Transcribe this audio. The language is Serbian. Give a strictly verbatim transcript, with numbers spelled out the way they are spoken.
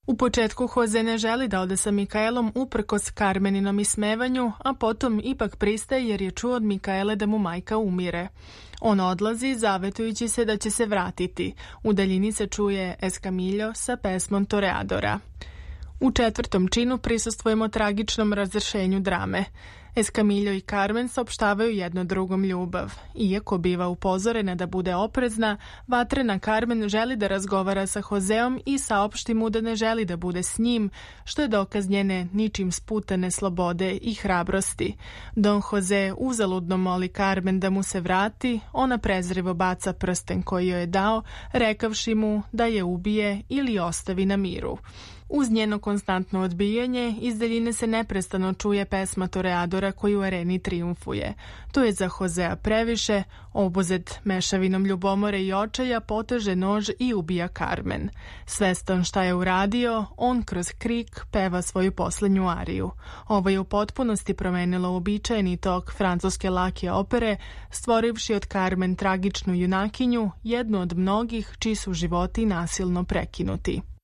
U početku Jose ne želi da ode sa Mikaelom uprkos Carmeninom ismevanju, a potom ipak pristaje jer je čuo od Mikaele da mu majka umire. On odlazi, zavetujući se da će se vratiti. U daljini se čuje Escamillo sa pesmom Toreadora. U četvrtom činu prisustvujemo tragičnom razrešenju drame. Escamillo i Carmen saopštavaju jedno drugom ljubav. Iako biva upozorena da bude oprezna, vatrena Carmen želi da razgovara sa Joseom i saopšti mu da ne želi da bude s njim, što je dokaz njene ničim sputane slobode i hrabrosti. Don Jose uzaludno moli Carmen da mu se vrati, ona prezrivo baca prsten koji joj je dao, rekavši mu da je ubije ili ostavi na miru. Uz njeno konstantno odbijanje, iz daljine se neprestano čuje pesma Toreadora koji u areni triumfuje. To je za Josea previše, obuzet mešavinom ljubomore i očaja poteže nož i ubija Carmen. Svestan šta je uradio, on kroz krik peva svoju poslednju ariju. Ovo je u potpunosti promenilo uobičajeni tok francuske lake opere, stvorivši od Carmen tragičnu junakinju, jednu od mnogih čiji su životi nasilno prekinuti.